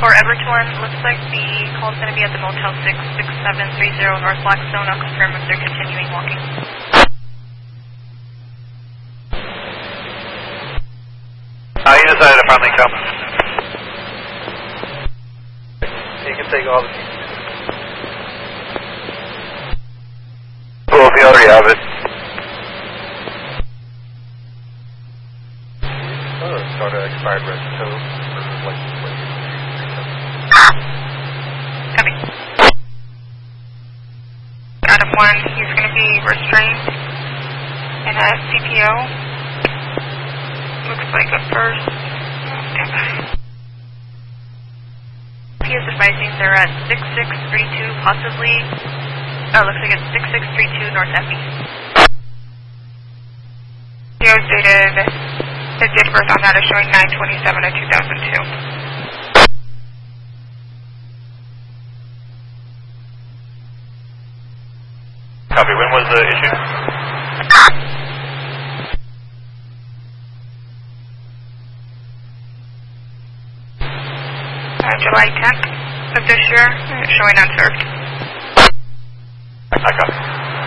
For Everton, looks like the call is going to be at the Motel 66730 North Blackstone. I'll confirm if they're continuing walking. You decided to finally come. You can take all the pieces. Well, if you already have it. Start an expired register for like. Coming. Adam 1, he's going to be restrained in a CPO. Looks like a first. He is advising they're at 6632, possibly. Looks like it's 6632 North Effie. PO's dated, his date of birth on that is showing 9/27 of 2002. Copy. When was the issue? July 10th of this year, showing unserved. I copy.